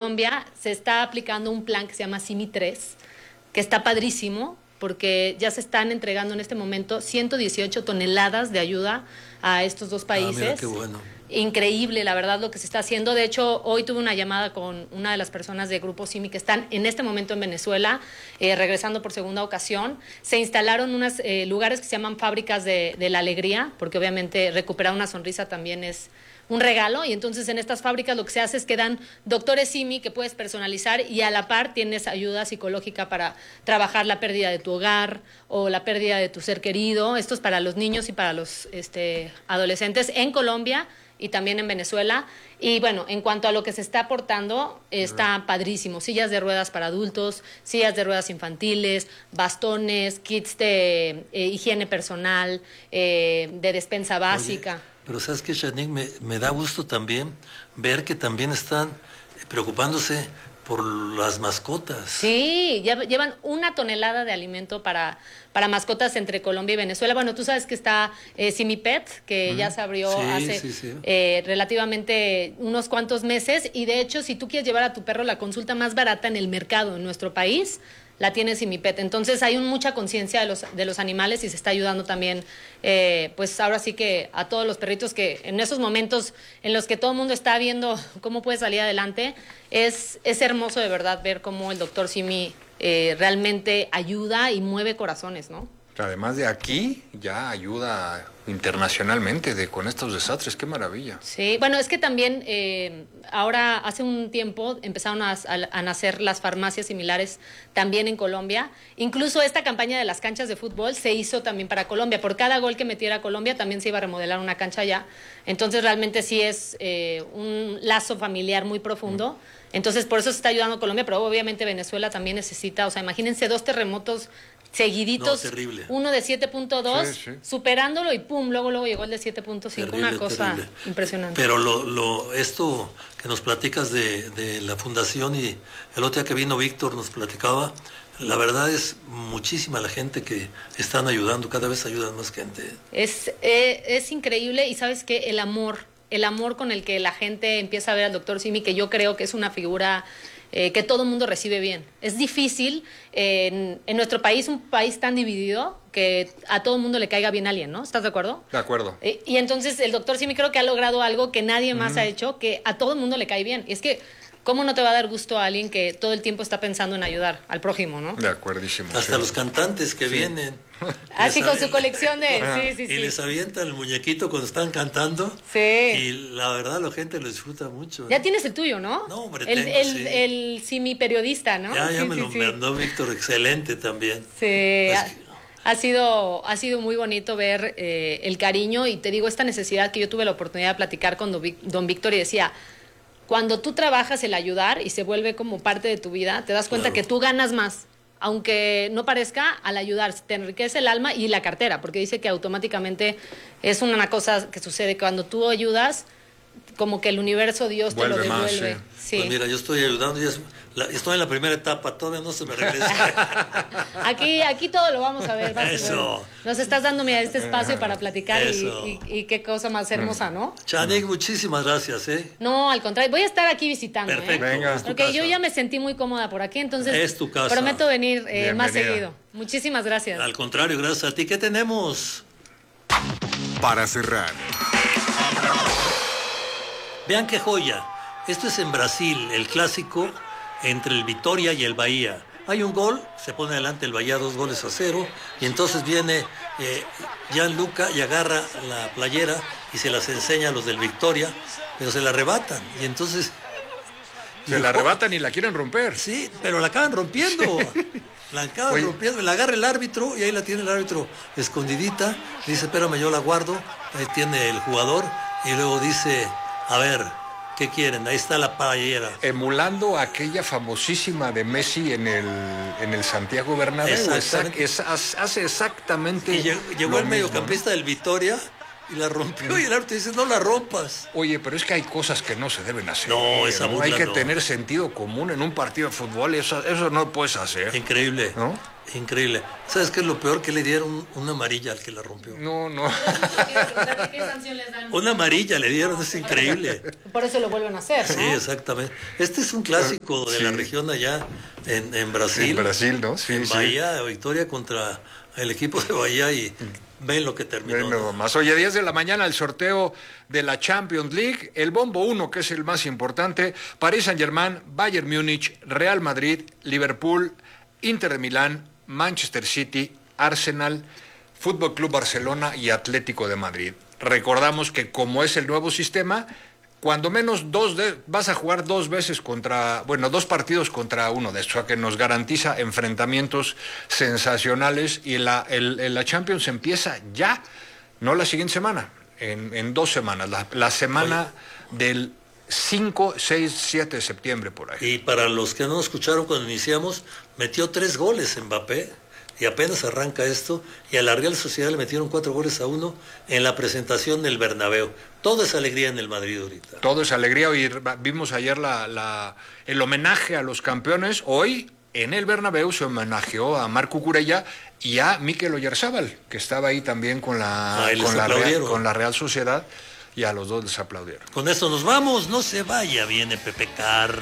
Colombia se está aplicando un plan que se llama Simi 3, que está padrísimo, porque ya se están entregando en este momento 118 toneladas de ayuda a estos dos países. Mira qué bueno. Increíble, la verdad, lo que se está haciendo. De hecho, hoy tuve una llamada con una de las personas de Grupo Simi que están en este momento en Venezuela, regresando por segunda ocasión. Se instalaron unos lugares que se llaman fábricas de la alegría, porque obviamente recuperar una sonrisa también es un regalo, y entonces en estas fábricas lo que se hace es que dan doctores Simi que puedes personalizar, y a la par tienes ayuda psicológica para trabajar la pérdida de tu hogar o la pérdida de tu ser querido. Esto es para los niños y para los adolescentes en Colombia y también en Venezuela. Y bueno, en cuanto a lo que se está aportando, está padrísimo. Sillas de ruedas para adultos, sillas de ruedas infantiles, bastones, kits de higiene personal, de despensa básica. Oye, pero sabes que, Shanique, me da gusto también ver que también están preocupándose por las mascotas. Sí, ya llevan 1 tonelada de alimento para mascotas entre Colombia y Venezuela. Bueno, tú sabes que está Simi Pet, que ya se abrió hace relativamente unos cuantos meses, y de hecho, si tú quieres llevar a tu perro, la consulta más barata en el mercado en nuestro país la tiene Simi Pet. Entonces hay mucha conciencia de los animales, y se está ayudando también, pues ahora sí que a todos los perritos, que en esos momentos en los que todo el mundo está viendo cómo puede salir adelante, es hermoso de verdad ver cómo el doctor Simi realmente ayuda y mueve corazones, ¿no? Además de aquí, ya ayuda internacionalmente con estos desastres. ¡Qué maravilla! Sí, bueno, es que también ahora, hace un tiempo, empezaron a nacer las farmacias similares también en Colombia. Incluso esta campaña de las canchas de fútbol se hizo también para Colombia. Por cada gol que metiera Colombia, también se iba a remodelar una cancha allá. Entonces, realmente sí es un lazo familiar muy profundo. Entonces, por eso se está ayudando a Colombia, pero obviamente Venezuela también necesita, o sea, imagínense 2 terremotos seguiditos, terrible. Uno de 7.2, sí. superándolo, y pum, luego llegó el de 7.5, una cosa terrible. Impresionante. Pero esto que nos platicas de la fundación, y el otro día que vino Víctor nos platicaba, la verdad es muchísima la gente que están ayudando, cada vez ayudan más gente. Es increíble, y sabes que el amor con el que la gente empieza a ver al doctor Simi, que yo creo que es una figura que todo el mundo recibe bien. Es difícil en nuestro país, un país tan dividido, que a todo el mundo le caiga bien a alguien, ¿no? ¿Estás de acuerdo? De acuerdo. Y entonces el doctor Simi creo que ha logrado algo que nadie más ha hecho, que a todo el mundo le cae bien. Y es que, ¿cómo no te va a dar gusto a alguien que todo el tiempo está pensando en ayudar al próximo, no? De acuerdísimo. Hasta los cantantes que vienen. Así con su colección de... Sí. Y les avientan el muñequito cuando están cantando. Sí. Y la verdad la gente lo disfruta mucho. Ya tienes el tuyo, ¿no? No, hombre, el Simi periodista, ¿no? Ya me lo mandó Víctor, excelente también. Sí, Pues, ha sido muy bonito ver el cariño, y te digo, esta necesidad que yo tuve la oportunidad de platicar con don Víctor, y decía, cuando tú trabajas el ayudar y se vuelve como parte de tu vida, te das cuenta que tú ganas más. Aunque no parezca, al ayudar te enriquece el alma y la cartera, porque dice que automáticamente es una cosa que sucede cuando tú ayudas, como que el universo, Dios te lo devuelve. Más, sí. Pues mira, yo estoy ayudando, estoy en la primera etapa, todavía no se me regresa. Aquí todo lo vamos a ver. Eso. Nos estás dando, mira, este espacio para platicar, Eso. y qué cosa más hermosa, ¿no? Shanique, muchísimas gracias, No, al contrario, voy a estar aquí visitando. Perfecto. Venga. Es tu Porque yo casa. ya me sentí muy cómoda por aquí, entonces Es tu casa. prometo venir más Bienvenida. seguido. Muchísimas gracias. Al contrario, gracias a ti. ¿Qué tenemos? Para cerrar, Vean qué joya. Esto es en Brasil, el clásico entre el Vitória y el Bahía. Hay un gol, se pone adelante el Bahía 2-0, y entonces viene Gianluca y agarra la playera y se las enseña a los del Vitória, pero se la arrebatan. Y entonces... Se la arrebatan y la quieren romper. Sí, pero la acaban rompiendo. La acaban rompiendo, la agarra el árbitro, y ahí la tiene el árbitro escondidita. Dice, espérame, yo la guardo. Ahí tiene el jugador, y luego dice, a ver, ¿qué quieren? Ahí está la playera. Emulando aquella famosísima de Messi en el Santiago Bernabéu. Exactamente. Hace exactamente. Y llegó lo el mismo, mediocampista del Vitória y la rompió y el árbitro dice, no la rompas. Oye, pero es que hay cosas que no se deben hacer. No, esa burla hay que no. tener sentido común en un partido de fútbol, eso no puedes hacer. Increíble, ¿No? increíble. ¿Sabes qué es lo peor? Que le dieron una amarilla al que la rompió. No. ¿Qué sanción les dan? Una amarilla le dieron, es increíble. Por eso lo vuelven a hacer, ¿no? Sí, exactamente. Este es un clásico de la región allá en Brasil. En Brasil, ¿no? Sí, en sí. Bahía, victoria contra el equipo de Bahía y ven lo que terminó. Bueno, más. Oye, 10 de la mañana el sorteo de la Champions League, el bombo 1, que es el más importante, Paris Saint-Germain, Bayern Múnich, Real Madrid, Liverpool, Inter de Milán, Manchester City, Arsenal, Fútbol Club Barcelona y Atlético de Madrid. Recordamos que como es el nuevo sistema, cuando menos vas a jugar dos partidos contra uno de estos, o sea que nos garantiza enfrentamientos sensacionales y la Champions empieza ya, no la siguiente semana, en 2 semanas, la semana del 5, 6, 7 de septiembre por ahí. Y para los que no nos escucharon cuando iniciamos, metió 3 goles Mbappé. Y apenas arranca esto, y a la Real Sociedad le metieron 4-1 en la presentación del Bernabéu. Todo es alegría en el Madrid ahorita. Todo es alegría. Y vimos ayer el homenaje a los campeones. Hoy, en el Bernabéu, se homenajeó a Marc Cucurella y a Mikel Oyarzabal, que estaba ahí también con la Real Sociedad, y a los dos les aplaudieron. Con esto nos vamos, no se vaya, viene Pepe Carr.